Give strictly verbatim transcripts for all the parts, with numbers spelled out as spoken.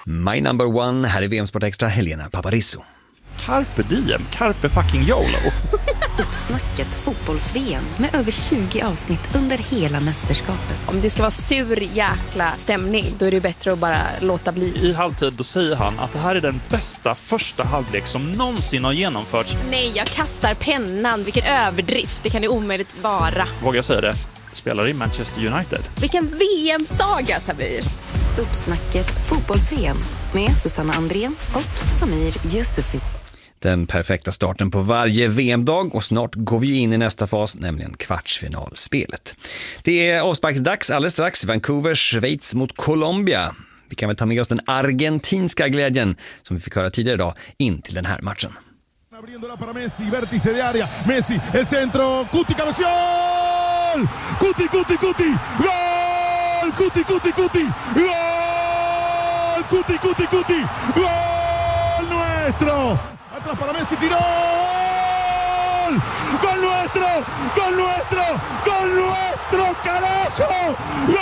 My number one, här är V M-sport extra, Helena Paparizou. Carpe diem, carpe fucking YOLO. Uppsnacket fotbolls-V M med över tjugo avsnitt under hela mästerskapet. Om det ska vara sur jäkla stämning, då är det bättre att bara låta bli. I halvtid då säger han att det här är den bästa första halvlek som någonsin har genomförts. Nej, jag kastar pennan. Vilken överdrift, det kan det omöjligt vara. Vågar jag säga det? Spelar i Manchester United. Vilken V M-saga, Samir. Uppsnacket fotbolls-V M med Susanna Andrén och Samir Yusufi. Den perfekta starten på varje V M-dag och snart går vi in i nästa fas, nämligen kvartsfinalspelet. Det är avsparksdags alldeles strax. Vancouver, Schweiz mot Colombia. Vi kan väl ta med oss den argentinska glädjen som vi fick höra tidigare idag in till den här matchen. Abriéndola para Messi, vértice de área, Messi, el centro, Cuti, cabeceón, Cuti, Cuti, Cuti, gol, Cuti, Cuti, Cuti, gol, Cuti, Cuti, Cuti, gol nuestro, atrás para Messi, tiró, gol, gol nuestro, gol nuestro, gol nuestro, carajo, gol,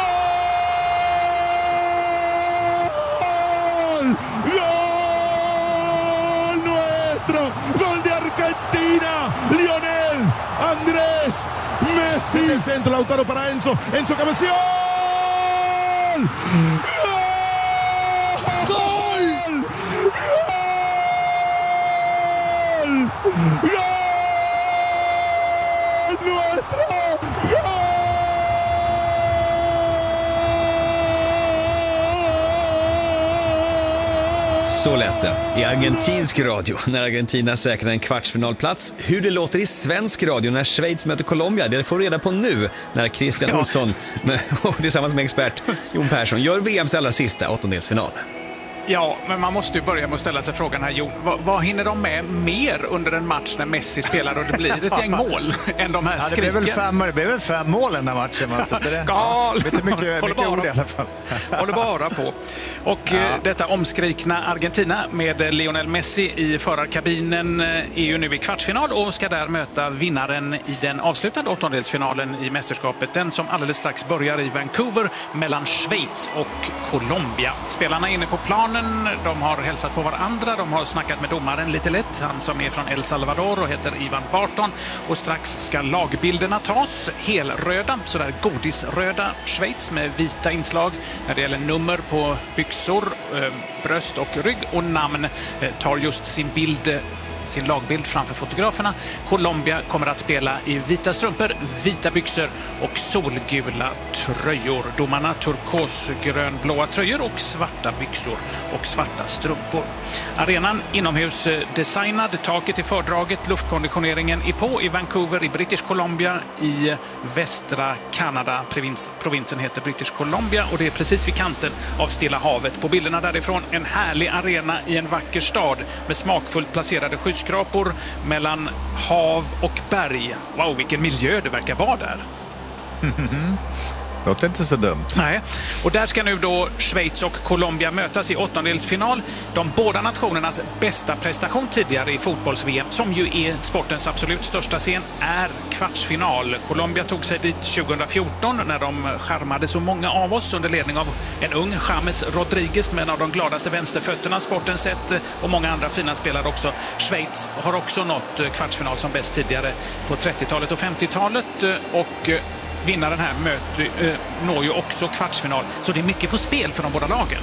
gol nuestro, gol de Argentina, Lionel Andrés Messi, el centro, Lautaro para Enzo, Enzo cabeceón, gol, gol, gol, gol nuestro, gol. Så lät det i argentinsk radio när Argentina säkrar en kvartsfinalplats. Hur det låter i svensk radio när Schweiz möter Colombia, det får reda på nu när Christian ja. Olsson med, och tillsammans med expert Jon Persson gör V M:s allra sista åttondelsfinal. Ja, men man måste ju börja med att ställa sig frågan här, Jon. Vad, vad hinner de med mer under en match när Messi spelar och det blir ett gäng mål än de här ja, det skriken? blev väl fem, det blev väl fem mål den här matchen. Så det, ja, mycket, mycket, mycket ord i alla fall. Håller bara på. Och ja. eh, detta omskrikna Argentina med Lionel Messi i förarkabinen är ju nu i kvartsfinal och ska där möta vinnaren i den avslutande åttondelsfinalen i mästerskapet. Den som alldeles strax börjar i Vancouver mellan Schweiz och Colombia. Spelarna är inne på plan. De har hälsat på varandra, de har snackat med domaren lite lätt, han som är från El Salvador och heter Ivan Barton. Och strax ska lagbilderna tas, helröda, sådär godisröda Schweiz med vita inslag när det gäller nummer på byxor, bröst och rygg, och namn tar just sin bild, sin lagbild framför fotograferna. Colombia kommer att spela i vita strumpor, vita byxor och solgula tröjor. Domarna turkosgrönblåa tröjor och svarta byxor och svarta strumpor. Arenan inomhus designad, taket i fördraget, luftkonditioneringen är på i Vancouver i British Columbia i västra Kanada. Provins, provinsen heter British Columbia och det är precis vid kanten av Stilla havet. På bilderna därifrån en härlig arena i en vacker stad med smakfullt placerade skyskrapor mellan hav och berg. Wow, vilken miljö det verkar vara där. Mm-hmm. Låter inte så dumt. Nej, och där ska nu då Schweiz och Colombia mötas i åttondelsfinal. De båda nationernas bästa prestation tidigare i fotbolls-V M, som ju är sportens absolut största scen, är kvartsfinal. Colombia tog sig dit tjugohundrafjorton när de skärmade så många av oss under ledning av en ung James Rodriguez med en av de gladaste vänsterfötterna sporten sett, och många andra fina spelare också. Schweiz har också nått kvartsfinal som bäst tidigare på trettiotalet och femtiotalet, och vinnaren här möter, äh, når ju också kvartsfinal. Så det är mycket på spel för de båda lagen.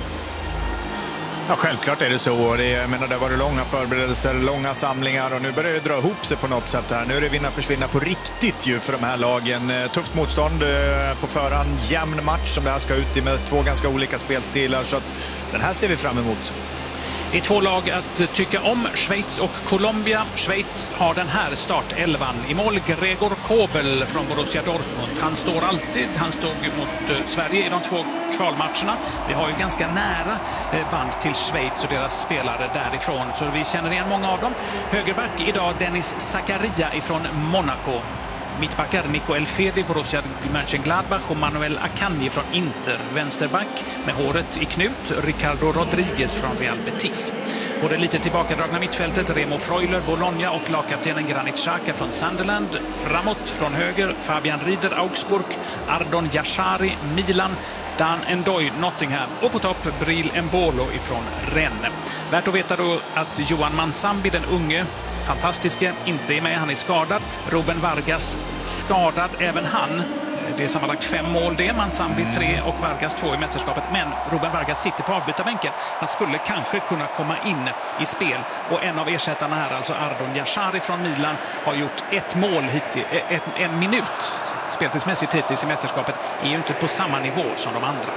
Ja, självklart är det så. Det, jag menar, det var långa förberedelser, långa samlingar och nu börjar det dra ihop sig på något sätt här. Nu är det vinna försvinna på riktigt ju för de här lagen. Tufft motstånd på förhand, jämn match som det här ska ut i med två ganska olika spelstilar. Så att den här ser vi fram emot. Det är två lag att tycka om, Schweiz och Colombia. Schweiz har den här startelvan. I mål Gregor Kobel från Borussia Dortmund. Han står alltid, han stod mot Sverige i de två kvalmatcherna. Vi har ju ganska nära band till Schweiz och deras spelare därifrån, så vi känner igen många av dem. Högerback idag Dennis Zakaria ifrån Monaco. Mittbackar Nico Elfedi, Borussia Mönchengladbach, och Manuel Akanji från Inter. Vänsterback med håret i knut, Ricardo Rodriguez från Real Betis. På det lite tillbakadragna mittfältet Remo Freuler, Bologna, och lagkaptenen Granit Xhaka från Sunderland. Framåt från höger Fabian Rieder, Augsburg, Ardon Yashari, Milan, Dan Ndoye, Nottingham. Och på topp Bril Embolo ifrån Rennes. Värt att veta då att Johan Mansambi, den unge, fantastiske, inte är med. Han är skadad. Ruben Vargas skadad, även han. Det är sammanlagt fem mål det. Mansambi tre och Vargas två i mästerskapet. Men Ruben Vargas sitter på avbytarbänken. Han skulle kanske kunna komma in i spel. Och en av ersättarna här, alltså Ardon Yashari från Milan, har gjort ett mål hittills, ett, en minut speltidsmässigt hittills i mästerskapet. Är ju inte på samma nivå som de andra.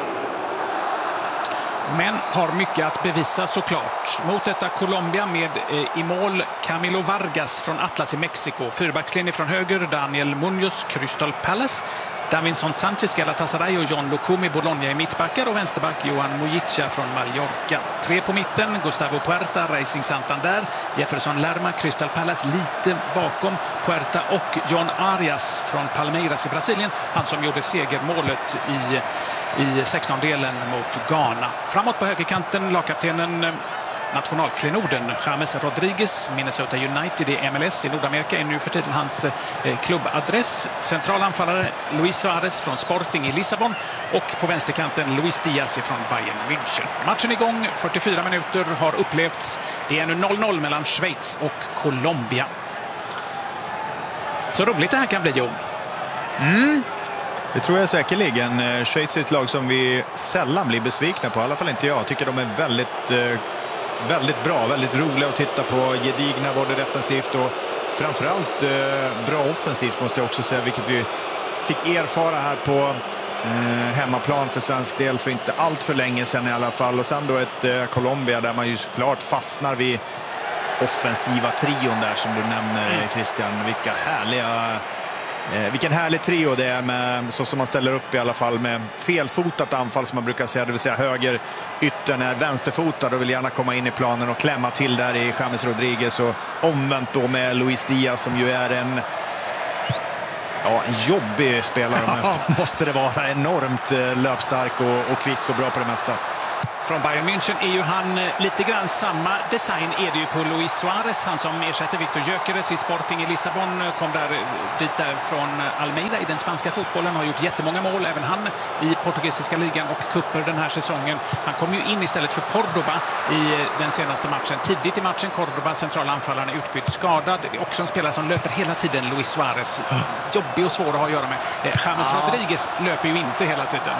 Men har mycket att bevisa såklart. Mot detta Colombia med eh, i mål Camilo Vargas från Atlas i Mexiko. Fyrbackslinje från höger Daniel Munoz, Crystal Palace. Davinson Sanchez, Galatasaray och John Lukumi, Bologna i mittbackar. Och vänsterback Johan Mujica från Mallorca. Tre på mitten, Gustavo Puerta, Racing Santander. Jefferson Lerma, Crystal Palace lite bakom Puerta. Och John Arias från Palmeiras i Brasilien. Han som gjorde segermålet i... i sextondelen mot Ghana. Framåt på högerkanten lagkaptenen, nationalklenoden James Rodriguez, Minnesota United i M L S i Nordamerika, är nu för tiden hans eh, klubbadress. Centralanfallare Luis Suarez från Sporting i Lissabon och på vänsterkanten Luis Diaz från Bayern München. Matchen igång, fyrtiofyra minuter har upplevts. Det är nu noll noll mellan Schweiz och Colombia. Så roligt det här kan bli, Jon. Mm. Det tror jag säkerligen. Schweiz är ett lag som vi sällan blir besvikna på. I alla fall inte jag. Jag tycker de är väldigt, väldigt bra. Väldigt roliga att titta på. Gedigna både defensivt och framförallt bra offensivt måste jag också säga. Vilket vi fick erfara här på hemmaplan för svensk del för inte allt för länge sedan i alla fall. Och sen då ett Colombia där man ju såklart fastnar vid offensiva trion där som du nämner, Christian. Vilka härliga... Eh, vilken härlig trio det är med, så som man ställer upp i alla fall med felfotat anfall som man brukar säga, det vill säga höger yttern är vänsterfotad och vill gärna komma in i planen och klämma till där i James Rodriguez, och omvänt då med Luis Diaz som ju är en ja, en jobbig spelare att möta. Måste det vara enormt löpstark och, och kvick och bra på det mesta. Från Bayern München är ju han lite grann samma design är det ju på Luis Suarez, han som ersätter Victor Gyökeres i Sporting i Lissabon, kom där dit där från Almeida i den spanska fotbollen, har gjort jättemånga mål, även han i portugisiska ligan och kupper den här säsongen. Han kom ju in istället för Cordoba i den senaste matchen. Tidigt i matchen, Cordoba, centrala anfallaren, utbytt skadad. Det är också en spelare som löper hela tiden, Luis Suarez. Jobbig och svår att ha att göra med. James ja. Rodriguez löper ju inte hela tiden.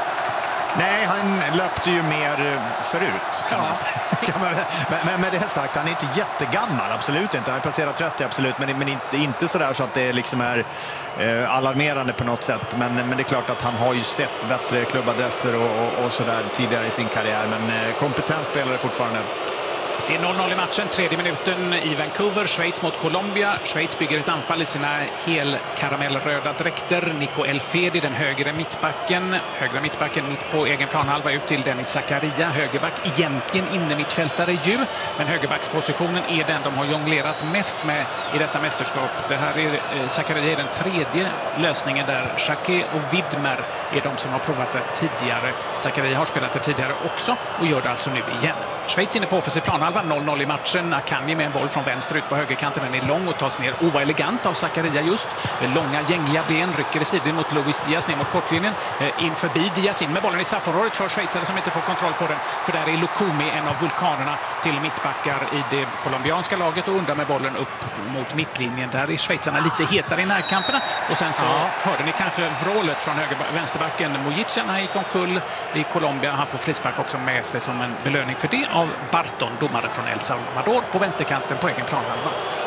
Nej, han löpte ju mer förut kan man säga. men, men med det sagt, han är inte jättegammal, absolut inte. Han är passerat trettio, absolut, men, men inte, inte sådär så att det liksom är eh, alarmerande på något sätt. Men, men det är klart att han har ju sett bättre klubbadresser och, och, och sådär tidigare i sin karriär. Men eh, kompetens spelare fortfarande. Det är noll noll i matchen, tredje minuten i Vancouver. Schweiz mot Colombia. Schweiz bygger ett anfall i sina helkaramellröda dräkter. Nico Elfedi, den högre mittbacken. Högra mittbacken mitt på egen planhalva ut till Dennis Zakaria. Högerback, egentligen inne mittfältare ju. Men högerbackspositionen är den de har jonglerat mest med i detta mästerskap. Det här är eh, Zakaria är den tredje lösningen där. Jacquet och Widmer är de som har provat det tidigare. Zakaria har spelat det tidigare också och gör det alltså nu igen. Schweiz inne på offensiv planhalva, noll noll i matchen. Akanji med en boll från vänster ut på högerkanten. Den är lång och tas ner oelegant av Zakaria just. Långa, gängliga ben, rycker i sidan mot Luis Diaz ner mot kortlinjen. In förbi Diaz, in med bollen i straffområdet för schweizare som inte får kontroll på den. För där är Lukumi, en av vulkanerna till mittbackar i det colombianska laget, och undan med bollen upp mot mittlinjen. Där är schweizarna lite hetare i närkamperna. Och sen så ja. hörde ni kanske vrålet från höger, vänsterbacken Mujica när han gick omkull i Colombia. Han får frispark också med sig som en belöning för det av Barton, domare från El Salvador, på vänsterkanten på egen planhalva.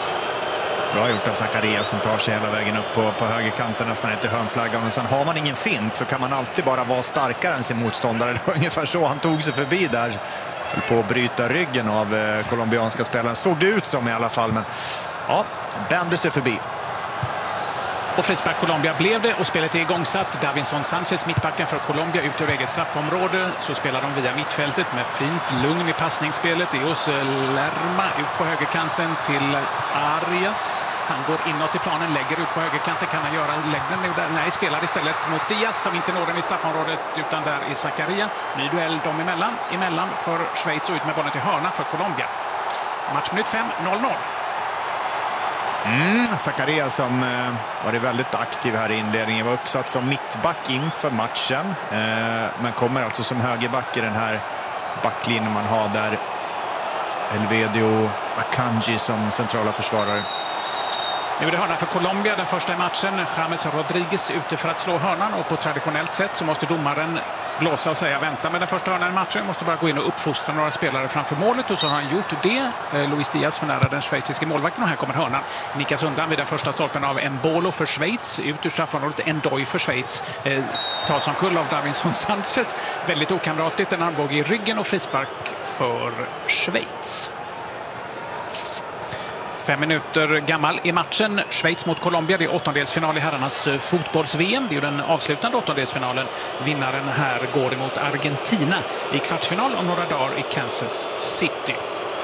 Bra gjort av Zakaria som tar sig hela vägen upp på, på högerkanten, nästan inte hörnflaggan. Och sen har man ingen fint så kan man alltid bara vara starkare än sin motståndare. Det var ungefär så han tog sig förbi där på att bryta ryggen av eh, colombianska spelaren. Såg det ut som i alla fall, men ja, bänder sig förbi. Och frispark Colombia blev det och spelet är igångsatt. Davinson Sanchez, mittbacken för Colombia, ut ur eget straffområde. Så spelar de via mittfältet med fint lugn i passningsspelet. Det är hos Lerma ut på högerkanten till Arias. Han går inåt i planen, lägger ut på högerkanten. Kan han göra längden nu där? Nej, spelar istället mot Diaz som inte når den i straffområdet, utan där i Zakaria. Ny duell dem emellan. Emellan för Schweiz och ut med bollen till hörna för Colombia. Matchminut fem, noll noll. Mm, Zakaria som eh, varit väldigt aktiv här i inledningen var uppsatt som mittback inför matchen. Eh, men kommer alltså som högerback i den här backlinjen man har där Elvedio Akanji som centrala försvarare. Nu är det hörna för Colombia, den första i matchen. James Rodriguez ute för att slå hörnan och på traditionellt sätt så måste domaren blåsa och säga vänta med den första hörnan i matchen. Måste bara gå in och uppfostra några spelare framför målet och så har han gjort det. Luis Diaz för nära den schweiziska målvakten och här kommer hörnan. Nickas undan vid den första stolpen av Embolo för Schweiz. Ut ur straffområdet Ndoye för Schweiz. Eh, tas som kull av Davinson Sanchez. Väldigt okamratligt, en armbåge i ryggen och frispark för Schweiz. Fem minuter gammal i matchen. Schweiz mot Colombia. Det är åttondelsfinal i herrarnas fotbolls-V M. Det är den avslutande åttondelsfinalen. Vinnaren här går emot Argentina i kvartsfinal om några dagar i Kansas City.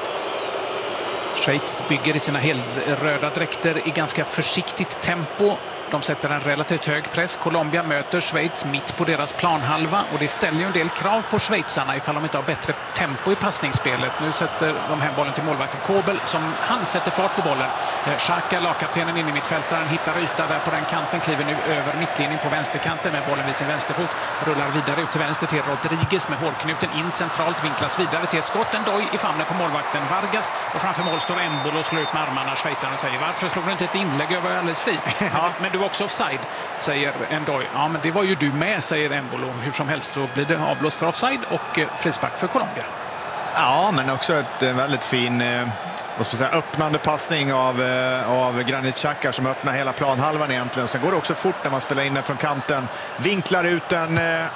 Schweiz bygger i sina helröda dräkter i ganska försiktigt tempo. De sätter en relativt hög press. Colombia möter Schweiz mitt på deras planhalva och det ställer ju en del krav på schweizarna ifall de inte har bättre tempo i passningsspelet. Nu sätter de hem bollen till målvakten Kobel som han sätter fart på bollen. Xhaka, lagkaptenen in i mittfältaren, hittar yta där på den kanten, kliver nu över mittlinjen på vänsterkanten med bollen vid sin vänsterfot. Rullar vidare ut till vänster till Rodriguez med hålknuten in centralt, vinklas vidare till ett skott. Ndoye i famnen på målvakten Vargas och framför mål står Embolo och slår ut med armarna. Schweizarna säger varför slog du inte ett inlägg? Jag var alldeles fri. Ja. Men du var också offside, säger Ndoye. Ja, men det var ju du med, säger Embolo. Hur som helst så blir det avblåst för offside och frispark för Colombia. Ja, men också ett väldigt fin eh, vad ska jag säga, öppnande passning av, eh, av Granit Xhaka som öppnar hela planhalvan egentligen. Sen går det också fort när man spelar in den från kanten. Vinklar ut den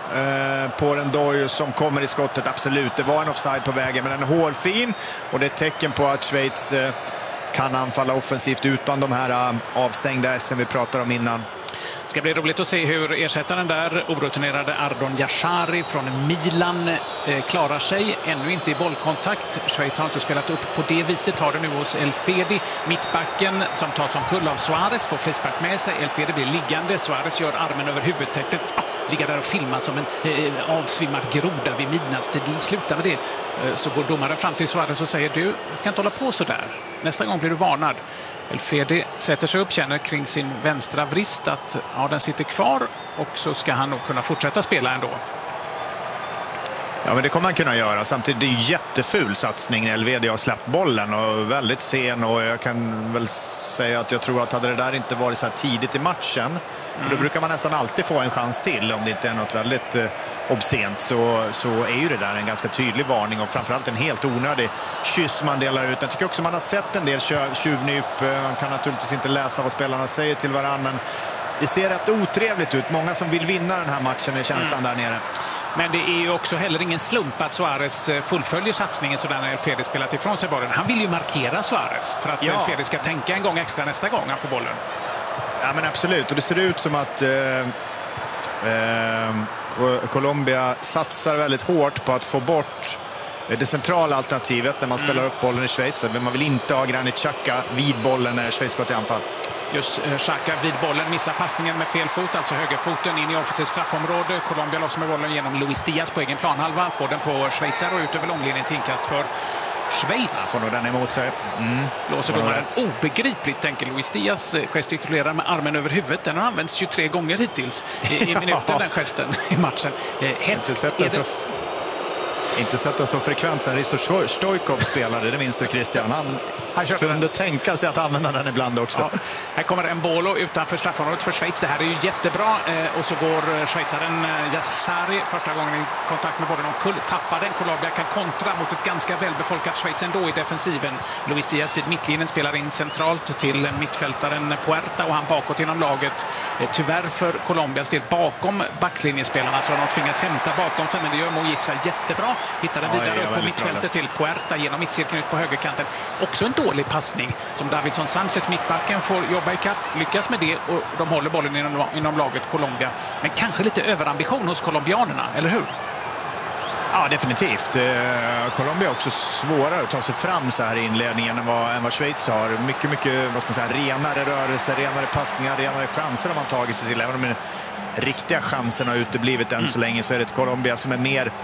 eh, på Ndoye som kommer i skottet. Absolut, det var en offside på vägen, men den är hårfin och det är ett tecken på att Schweiz eh, kan anfalla offensivt utan de här avstängda S som vi pratade om innan. Det ska bli roligt att se hur ersättaren där, orutinerade Ardon Jashari från Milan, eh, klarar sig. Ännu inte i bollkontakt. Schweiz har inte spelat upp på det viset. Har det nu hos Elfedi. Mittbacken som tar som kull av Suarez får frispark med sig. Elfedi blir liggande. Suarez gör armen över huvudtäcket. Ah, ligger där och filmar som en eh, avsvimmad groda vid midnattstid. Sluta med det. Eh, så går domaren fram till Suarez och säger du kan inte hålla på så där. Nästa gång blir du varnad. Elfedi sätter sig upp, känner kring sin vänstra vrist att ja, den sitter kvar och så ska han nog kunna fortsätta spela ändå. Ja, men det kommer han kunna göra. Samtidigt är det en jätteful satsning när Elvedi har släppt bollen och väldigt sen och jag kan väl säga att jag tror att hade det där inte varit så här tidigt i matchen mm. för då brukar man nästan alltid få en chans till om det inte är något väldigt eh, obscent så, så är ju det där en ganska tydlig varning och framförallt en helt onödig kyss man delar ut. Jag tycker också man har sett en del tjuvnyp. Man kan naturligtvis inte läsa vad spelarna säger till varandra men det ser rätt otrevligt ut. Många som vill vinna den här matchen är känslan mm. där nere. Men det är ju också heller ingen slump att Suarez fullföljer satsningen sådär när Elfedi spelat ifrån sig bollen. Han vill ju markera Suarez för att ja. Elfedi ska tänka en gång extra nästa gång han får bollen. Ja, men absolut. Och det ser ut som att eh, eh, Colombia satsar väldigt hårt på att få bort det centrala alternativet när man mm. spelar upp bollen i Schweiz. Man vill inte ha Granit Xhaka vid bollen när Schweiz går till anfall. Just Xhaka vid bollen, missar passningen med fel fot, alltså högerfoten in i offensivt straffområde. Colombia lossar med bollen genom Luis Diaz på egen planhalva. Får den på Schweizer och ut över långlinjen till inkast för Schweiz. Ja, får nog den emot sig. Mm. Blåser domaren obegripligt, tänker Luis Diaz. Gestikulerar med armen över huvudet. Den har använts tjugotre gånger hittills i, i minuten, den gesten i matchen. Hets, inte sett så Inte sett den så frekvent sen Risto Stojkov spelade, det minns du Christian. Han, Han kunde tänka sig att använda den ibland också. Ja. Här kommer Embolo utanför straffområdet för Schweiz. Det här är ju jättebra. Eh, och så går schweizaren eh, Jashari första gången i kontakt med bollen omkull. Tappar den. Colombia kan kontra mot ett ganska välbefolkat Schweiz ändå i defensiven. Luis Diaz vid mittlinjen spelar in centralt till mittfältaren Puerta och han bakåt inom laget. Eh, tyvärr för Colombias del bakom backlinjespelarna så har de tvingats hämta bakom sig, men det gör Mojica jättebra. Hittar den vidare ja, upp på mittfältet till Puerta genom mittcirkeln ut på högerkanten. Också en dålig passning som Davinson Sanchez, mittbacken, får jobba i kapp. Lyckas med det och de håller bollen inom, inom laget Colombia. Men kanske lite överambition hos colombianerna, eller hur? Ja, definitivt. Eh, Colombia är också svårare att ta sig fram så här i inledningen än vad, än vad Schweiz har. Mycket, mycket vad ska man säga, renare rörelser, renare passningar, renare chanser har man tagit sig till. Även om de riktiga chanserna har uteblivit än mm. så länge så är det ett Colombia som är mer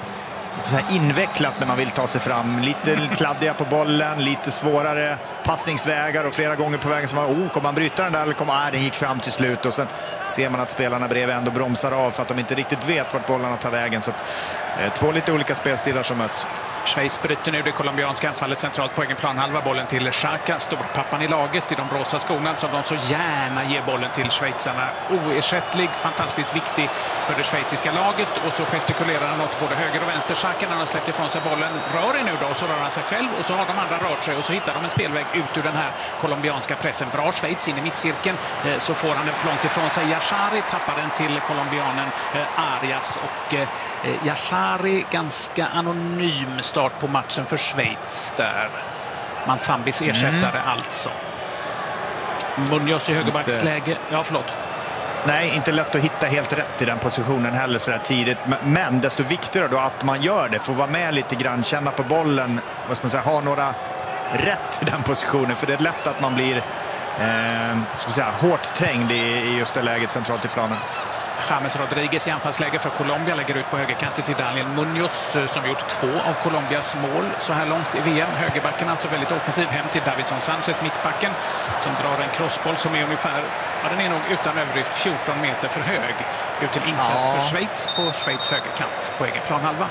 så här invecklat när man vill ta sig fram. Lite kladdiga på bollen, lite svårare passningsvägar och flera gånger på vägen som man, oh, kommer man bryta den där eller kommer, ah, den gick fram till slut och sen ser man att spelarna bredvid ändå bromsar av för att de inte riktigt vet vart bollarna tar vägen. Så eh, två lite olika spelstilar som möts. Schweiz bryter nu det colombianska anfallet centralt på egen planhalva. Bollen till Xhaka, storpappan i laget i de rosa skorna som de så gärna ger bollen till schweizarna. Oersättlig, fantastiskt viktig för det schweiziska laget. Och så gestikulerar han åt både höger och vänster. Xhaka när han släppt ifrån sig bollen rör i nu då, och så rör han sig själv och så har de andra rört sig och så hittar de en spelväg ut ur den här colombianska pressen. Bra Schweiz in i mittcirkeln, så får han den för långt ifrån sig. Yashari tappar den till colombianen Arias och Yashari ganska anonym start på matchen för Schweiz där. Manzambis ersättare mm. alltså. Munoz i högerbacksläge. Ja, förlåt. Nej, inte lätt att hitta helt rätt i den positionen heller så där tidigt. Men desto viktigare då att man gör det. Får vara med lite grann, känna på bollen. Vad ska man säga, ha några rätt i den positionen. För det är lätt att man blir eh, ska man säga, hårt trängd i, i just det läget centralt i planen. James Rodriguez i anfallsläge för Colombia lägger ut på högerkanten till Daniel Munoz som gjort två av Colombias mål så här långt i V M. Högerbacken alltså väldigt offensiv hem till Davinson Sanchez, mittbacken, som drar en crossboll som är ungefär, ja, den är nog utan överdrift fjorton meter för hög ut till inkast ja. för Schweiz på Schweiz högerkant på egen planhalva.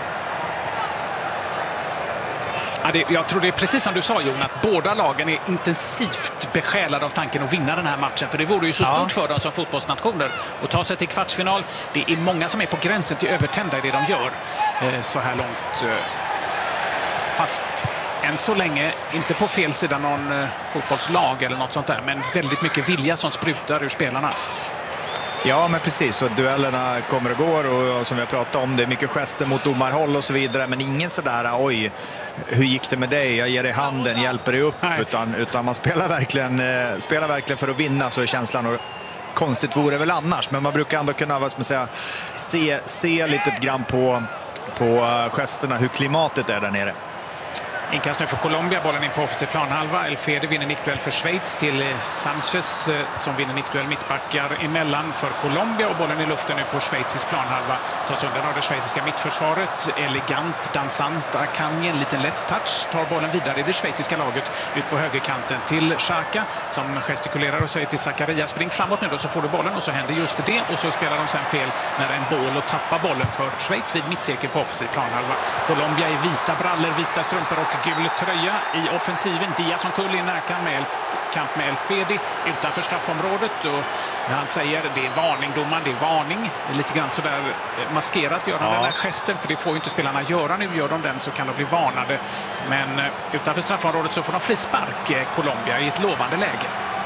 Ja, det, jag tror det är precis som du sa, Jon, att båda lagen är intensivt besjälade av tanken att vinna den här matchen. För det vore ju så ja. stort för dem som fotbollsnationer att ta sig till kvartsfinal. Det är många som är på gränsen till övertända i det de gör eh, så här långt. Eh, fast än så länge inte på fel sida någon eh, fotbollslag eller något sånt där. Men väldigt mycket vilja som sprutar ur spelarna. Ja, men precis. Och duellerna kommer och går och, och som vi har pratat om, det är mycket gester mot domarhåll och så vidare. Men ingen sådär, oj, hur gick det med dig? Jag ger dig handen, hjälper dig upp. Utan, utan man spelar verkligen, eh, spelar verkligen för att vinna, så är känslan. Och konstigt vore väl annars. Men man brukar ändå kunna, vad ska man säga, se, se lite grann på, på gesterna, hur klimatet är där nere. Inkast nu för Colombia, bollen in på offensiv planhalva. El Fede vinner nickduell för Schweiz till Sanchez som vinner nickduell mittbackar emellan för Colombia och bollen i luften nu på schweizisk planhalva. Tas undan av det schweiziska mittförsvaret. Elegant, dansant, Akanji, en liten lätt touch. Tar bollen vidare i det schweiziska laget ut på högerkanten till Xhaka som gestikulerar och säger till Zakaria, spring framåt nu då så får du bollen, och så händer just det och så spelar de sen fel när en boll och tappar bollen för Schweiz vid mittcirkel på offensiv planhalva. Colombia i vita brallor, vita strumpor och gul tröja i offensiven. Diaz som kull i närkamp med, kamp med El Fede utanför straffområdet, och han säger det är varning, domaren, det är varning. Lite grann så där maskeras gör han ja. den här gesten, för det får ju inte spelarna göra. Nu gör de den så kan de bli varnade. Men utanför straffområdet så får de frispark, Colombia, i ett lovande läge.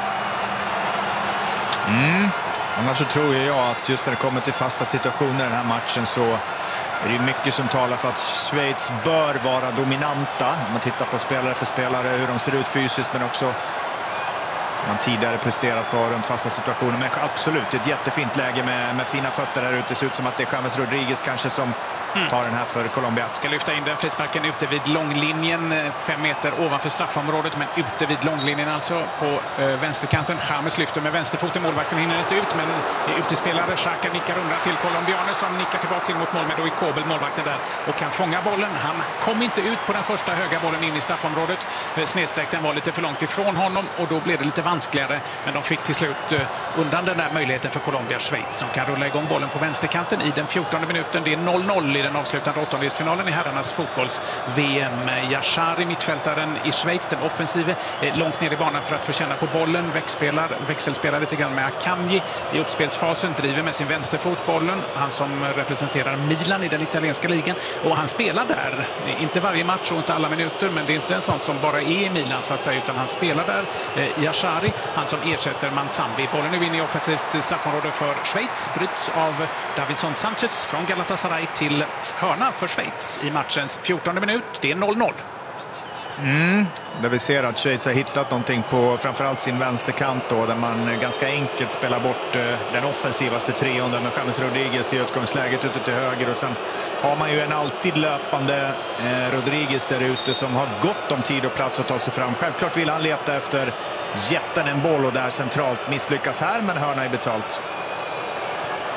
Mm. Annars så tror jag att just när det kommer till fasta situationer i den här matchen så är det mycket som talar för att Schweiz bör vara dominanta. Om man tittar på spelare för spelare, hur de ser ut fysiskt, men också man tidigare presterat på runt fasta situationer. Men absolut, ett jättefint läge med, med fina fötter här ute. Det ser ut som att det är James Rodriguez kanske som mm. tar den här för Colombia. Ska lyfta in den frisparken ute vid långlinjen, fem meter ovanför straffområdet, men ute vid långlinjen alltså på eh, vänsterkanten. James lyfter med vänsterfoten, målvakten hinner inte ut, men utespelare Xhaka nickar undan till colombianer som nickar tillbaka in mot mål med då i Kobel, målvakten där, och kan fånga bollen. Han kom inte ut på den första höga bollen in i straffområdet. Snedsträckten var lite för långt ifrån honom och då blev det lite vanskligare, men de fick till slut uh, undan den där möjligheten för Colombia. Schweiz som kan rulla igång bollen på vänsterkanten i den fjortonde minuten. Det är noll noll i den avslutande åttondelsfinalen i herrarnas fotbolls-V M. Yashari, mittfältaren i Schweiz, den offensive, eh, långt ner i banan för att få känna på bollen. Växelspelar, växelspelar lite grann med Akanji i uppspelsfasen, driver med sin vänsterfot bollen. Han som representerar Milan i den italienska ligan, och han spelar där, inte varje match och inte alla minuter, men det är inte en sån som bara är i Milan så att säga, utan han spelar där. Eh, Yashari, han som ersätter Manzambi. Bollen nu in i offensivt straffområde för Schweiz, bryts av Davinson Sanchez från Galatasaray till hörna för Schweiz i matchens fjortonde minut. Det är noll noll. Mm. Där vi ser att Schweiz har hittat någonting på framförallt sin vänsterkant då, där man ganska enkelt spelar bort eh, den offensivaste trion med James Rodriguez i utgångsläget ute till höger, och sen har man ju en alltid löpande eh, Rodriguez där ute som har gott om tid och plats att ta sig fram. Självklart vill han leta efter jätten en boll, och där centralt misslyckas här, men hörna är betalt.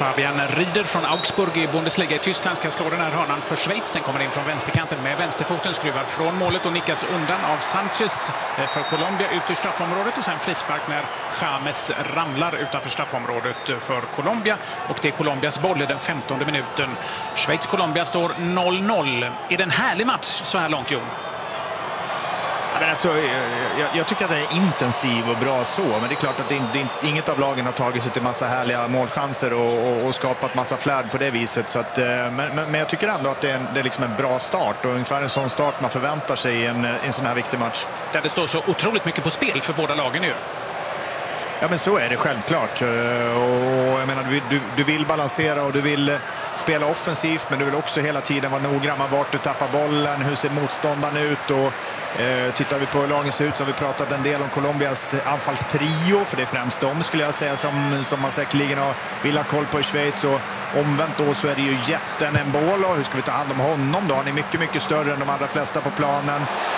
Fabian Rieder från Augsburg i Bundesliga i Tyskland ska slå den här hörnan för Schweiz. Den kommer in från vänsterkanten med vänsterfoten, skruvad från målet och nickas undan av Sanchez för Colombia ut ur straffområdet. Och sen frispark när James ramlar utanför straffområdet för Colombia. Och det är Colombias boll i den femtonde minuten. Schweiz-Colombia står noll noll. Är det en härlig match så här långt, Jon? Men alltså, jag, jag tycker att det är intensiv och bra så, men det är klart att det, det, inget av lagen har tagit sig till massa härliga målchanser och, och, och skapat massa flärd på det viset. Så att, men, men jag tycker ändå att det är, en, det är liksom en bra start och ungefär en sån start man förväntar sig i en, en sån här viktig match. Där det står så otroligt mycket på spel för båda lagen nu. Ja, men så är det självklart. Och jag menar, du, du vill balansera och du vill spela offensivt, men du vill också hela tiden vara noggrann med vart du tappar bollen, hur ser motståndaren ut. Och eh, tittar vi på hur lagen ser ut så har vi pratat en del om Colombias anfallstrio, för det är främst de skulle jag säga som, som man säkerligen har, vill ha koll på i Schweiz. Och omvänt då så är det ju jätten Embolo. Hur ska vi ta hand om honom då? Han är mycket, mycket större än de allra flesta på planen.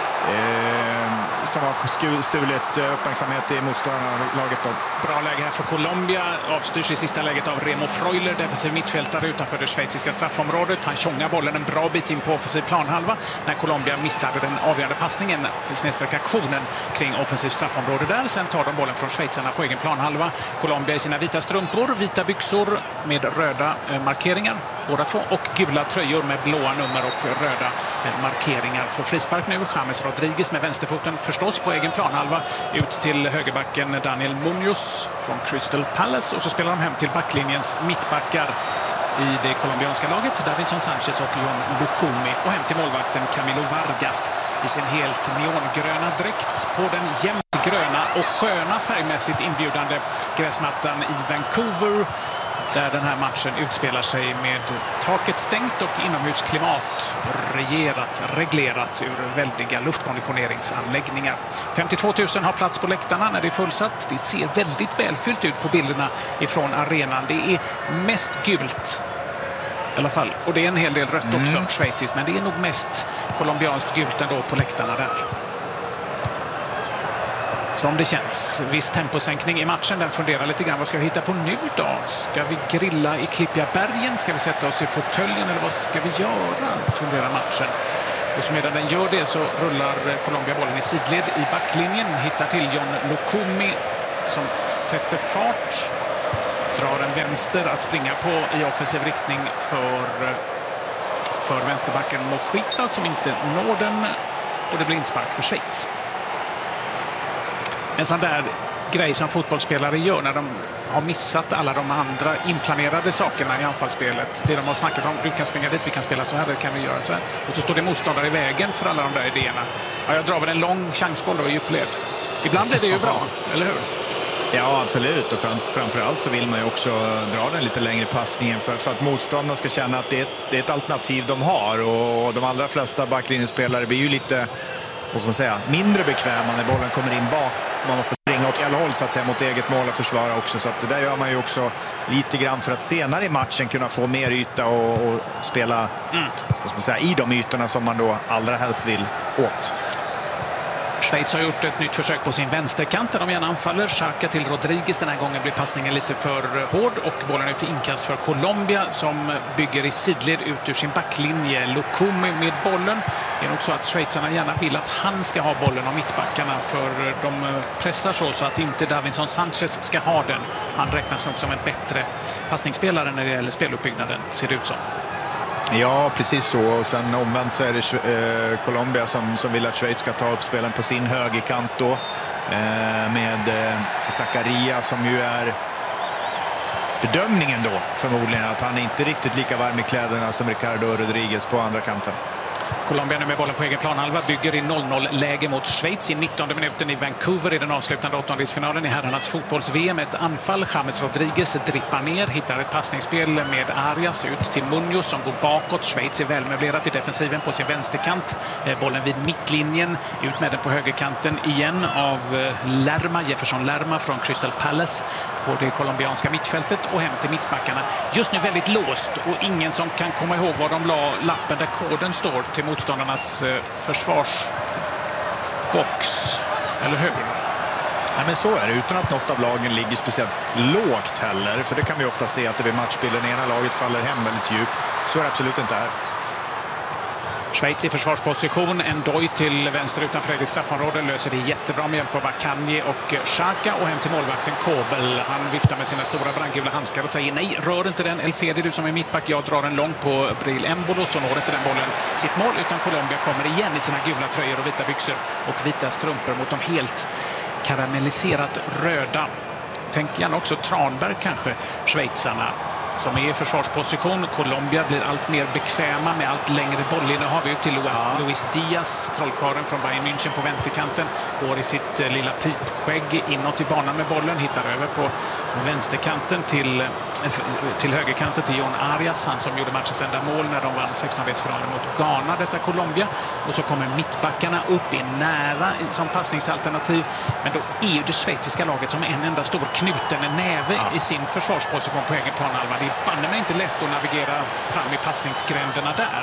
Eh, som har stulit uppmärksamhet i motståndarlaget då. Bra läge här för Colombia. Avstyrs i sista läget av Remo Freuler, defensiv mittfältare utanför det schweiziska straffområdet. Han tjongar bollen en bra bit in på offensiv planhalva när Colombia missade den avgörande passningen, snedstreck aktionen kring offensiv straffområde där. Sen tar de bollen från schweizarna på egen planhalva. Colombia i sina vita strumpor, vita byxor med röda markeringar, båda två, och gula tröjor med blåa nummer och röda markeringar. För frispark nu, James Rodriguez med vänsterfoten förstås på egen planhalva ut till högerbacken Daniel Munoz från Crystal Palace, och så spelar de hem till backlinjens mittbackar i det colombianska laget, Davinson Sanchez och Jon Lukumi, och hem till målvakten Camilo Vargas i sin helt neongröna dräkt på den jämnt gröna och sköna färgmässigt inbjudande gräsmattan i Vancouver, där den här matchen utspelar sig med taket stängt och inomhusklimat regerat, reglerat ur väldiga luftkonditioneringsanläggningar. femtiotvå tusen har plats på läktarna när det är fullsatt. Det ser väldigt välfyllt ut på bilderna ifrån arenan. Det är mest gult i alla fall, och det är en hel del rött också, mm. schweiziskt, men det är nog mest colombianskt gult ändå på läktarna där. Som det känns. Viss temposänkning i matchen. Den funderar lite grann. Vad ska vi hitta på nu då? Ska vi grilla i Klippiga bergen? Ska vi sätta oss i fåtöljen? Eller vad ska vi göra? Funderar matchen. Och så medan den gör det så rullar Colombia bollen i sidled i backlinjen. Hittar till Jon Lukumi som sätter fart. Drar en vänster att springa på i offensiv riktning för, för vänsterbacken Mojita som inte når den. Och det blir inspark för Schweiz. En sån där grej som fotbollsspelare gör när de har missat alla de andra inplanerade sakerna i anfallsspelet. Det de har snackat om, du kan springa dit, vi kan spela så här, det kan vi göra så här. Och så står det motståndare i vägen för alla de där idéerna. Ja, jag drar väl en lång chansboll då i djupled. Ibland är det ju bra, eller hur? Ja, absolut. Och fram, framförallt så vill man ju också dra den lite längre passningen för, för att motståndarna ska känna att det är, det är ett alternativ de har. Och de allra flesta backlinjespelare blir ju lite, vad ska man säga, mindre bekväma när bollen kommer in bak. Man får springa åt alla håll så att säga mot eget mål och försvara också. Så att det där gör man ju också lite grann för att senare i matchen kunna få mer yta och, och spela mm. vad ska man säga, i de ytorna som man då allra helst vill åt. Schweiz har gjort ett nytt försök på sin vänsterkant där de gärna anfaller. Xhaka till Rodriguez. Den här gången blir passningen lite för hård och bollen ut i inkast för Colombia som bygger i sidled ut ur sin backlinje. Lukumi med bollen. Det är nog så att schweizarna gärna vill att han ska ha bollen av mittbackarna, för de pressar så, så att inte Davinson Sanchez ska ha den. Han räknas nog som en bättre passningsspelare när det gäller speluppbyggnaden, ser det ut som. Ja, precis så. Och sen omvänt så är det eh, Colombia som, som vill att Schweiz ska ta upp spelen på sin högerkant då. Eh, med eh, Zakaria som ju är bedömningen då förmodligen att han är inte riktigt lika varm i kläderna som Ricardo Rodriguez på andra kanten. Colombia nu med bollen på egen planhalva bygger i noll noll-läge mot Schweiz i nittonde minuten i Vancouver i den avslutande åttondelsfinalen i herrarnas fotbolls-V M. Ett anfall. James Rodriguez drippar ner, hittar ett passningsspel med Arias ut till Munoz som går bakåt. Schweiz är välmöblerat i defensiven på sin vänsterkant. Bollen vid mittlinjen, ut med den på högerkanten igen av Lerma, Jefferson Lerma från Crystal Palace på det colombianska mittfältet och hem till mittbackarna. Just nu väldigt låst och ingen som kan komma ihåg var de la lappen där koden står till motståndarnas eh, försvarsbox, eller hur? Ja, men så är det, utan att något av lagen ligger speciellt lågt heller. För det kan vi ofta se att det blir matchbilden. Ena laget faller hem väldigt djupt. Så är det absolut inte här. Schweiz i försvarsposition. En doj till vänster utanför eget straffområde. Löser det jättebra med hjälp av Akanji och Xhaka. Och hem till målvakten Kobel. Han viftar med sina stora brandgula handskar och säger nej, rör inte den. Elfedi, du som är mittback. Jag drar en lång på Bril Embolo. Så når inte den bollen sitt mål. Utan Colombia kommer igen i sina gula tröjor och vita byxor. Och vita strumpor mot de helt karamelliserat röda. Tänk gärna också Tranberg kanske, schweizarna. Som är i försvarsposition. Colombia blir allt mer bekväma med allt längre bollinnehav ut till Luis, ja. Luis Diaz, trollkaren från Bayern München på vänsterkanten. Går i sitt eh, lilla pipskägg inåt i banan med bollen. Hittar över på vänsterkanten till, eh, till högerkanten till Jon Arias. Han som gjorde matchens enda mål när de vann sextonondelsfinalen mot Ghana, detta Colombia. Och så kommer mittbackarna upp i nära som passningsalternativ. Men då är ju det schweiziska laget som en enda stor knuten näve ja. i sin försvarsposition på egen planhalva. Det är banne mig inte lätt att navigera fram i passningsgränderna där.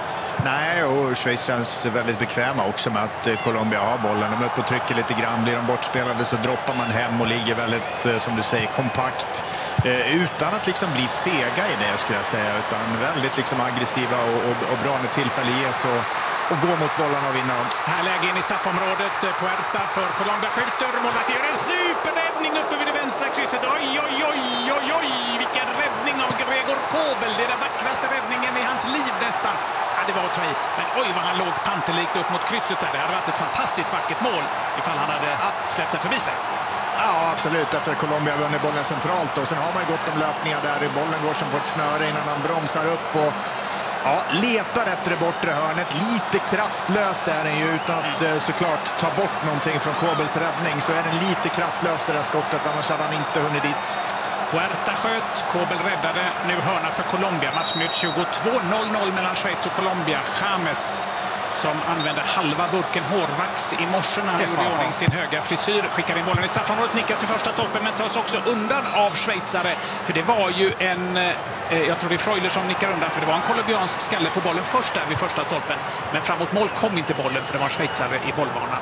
Nej, och Schweiz känns väldigt bekväma också med att Colombia har bollen. De är uppe och trycker lite grann. Blir de bortspelade så droppar man hem och ligger väldigt, som du säger, kompakt. Eh, utan att liksom bli fega i det, skulle jag säga. Utan väldigt liksom aggressiva och, och, och bra när tillfälle ges och, och gå mot bollarna och vinna dem. Här läge in i straffområdet. Puerta för Colombia skjuter. Målvakt gör en superräddning uppe vid det vänstra krysset. Oj, oj, oj, oj, oj. Vilken räddning av Gregor Kobel. Det är den vackraste räddningen i hans liv nästan. Ja, det var att ta i. Men oj vad han låg pantelikt upp mot krysset där. Det hade varit ett fantastiskt vackert mål ifall han hade släppt den förbi sig. Ja, absolut. Efter att Colombia vunnit bollen centralt. Och sen har man ju gått om löpningar där. Bollen går som på ett snöre innan han bromsar upp och ja, letar efter det bortre hörnet. Lite kraftlöst är den ju, utan att mm. såklart ta bort någonting från Kobels räddning. Så är den lite kraftlöst det där skottet, annars hade han inte hunnit dit. Puerta sköt, Kobel räddade, nu hörna för Colombia. Matchminut tjugotvå, noll noll mellan Schweiz och Colombia. James som använde halva burken hårvax i morse när han gjorde i ordning sin höga frisyr. Skickar in bollen i straffområdet, nickas till första toppen men tas också undan av schweizare. För det var ju en, eh, jag tror det är Freuler som nickar undan, för det var en kolumbiansk skalle på bollen först där vid första stolpen. Men framåt mål kom inte bollen för det var en schweizare i bollbanan.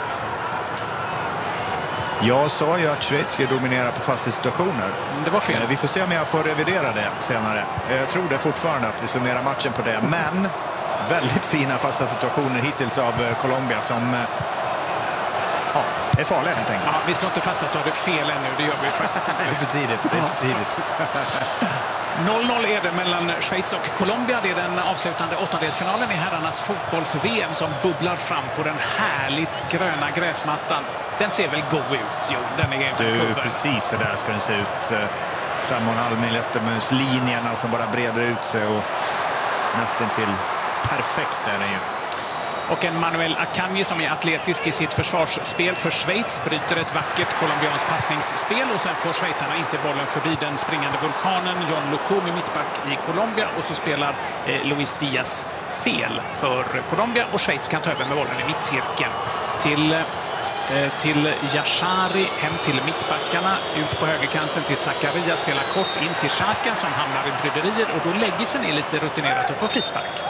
Jag sa ju att Schweiz ska dominera på fasta situationer. Det var fel. Vi får se om jag får revidera det senare. Jag tror det fortfarande att vi summerar matchen på det. Men väldigt fina fasta situationer hittills av Colombia som ja, är farliga helt enkelt. Ja, vi slår inte fast att du har det fel ännu. Det gör vi faktiskt inte. Det är för tidigt. Det är för tidigt. noll noll är det mellan Schweiz och Colombia. Det är den avslutande åttondelsfinalen i herrarnas fotbolls-V M som bubblar fram på den härligt gröna gräsmattan. Den ser väl god ut? Jo, den är du, precis så där ska den se ut. Fem och en halv millimeter med linjerna som bara breder ut sig och nästan till perfekt är den ju. Och en Manuel Akanji som är atletisk i sitt försvarsspel för Schweiz bryter ett vackert colombianskt passningsspel och sen får schweizarna inte bollen förbi den springande vulkanen. John Lukumi mittback i Colombia och så spelar eh, Luis Diaz fel för Colombia och Schweiz kan ta över med bollen i mittcirkeln. Till eh, till Yashari, hem till mittbackarna, ut på högerkanten till Zakaria, spelar kort in till Xhaka som hamnar i bryderier och då lägger sig ner lite rutinerat och får frispark.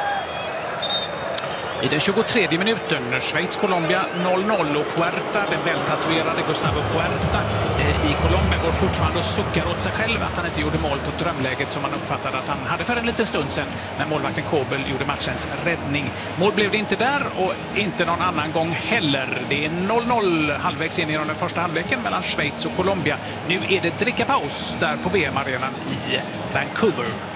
I den tjugotredje minuten, Schweiz-Colombia noll noll och Puerta, den vältatuerade Gustavo Puerta eh, i Colombia går fortfarande och suckar åt sig själv att han inte gjorde mål på drömläget som man uppfattade att han hade för en liten stund sedan när målvakten Kobel gjorde matchens räddning. Mål blev det inte där och inte någon annan gång heller. Det är noll noll halvvägs in i den första halvleken mellan Schweiz och Colombia. Nu är det drickapaus där på V M-arenan i Vancouver.